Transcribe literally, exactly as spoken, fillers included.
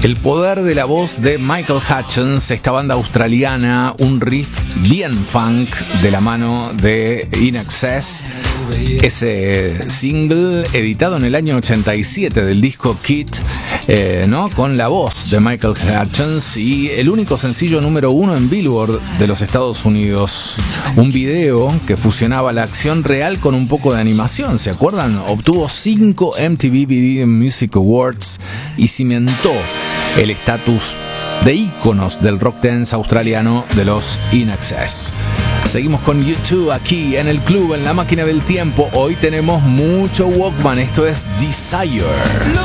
El poder de la voz de Michael Hutchence, esta banda australiana, un riff bien funk de la mano de In Excess. Ese single editado en el año ochenta y siete del disco Kit, eh, ¿no? Con la voz de Michael Hutchence y el único sencillo número uno en Billboard de los Estados Unidos. Un video que fusionaba la acción real con un poco de animación, ¿se acuerdan? Obtuvo cinco M T V Video Music Awards y cimentó el estatus de íconos del rock dance australiano de los In Excess. Seguimos con YouTube aquí en el club, en la máquina del tiempo. Hoy tenemos mucho Walkman, esto es Desire.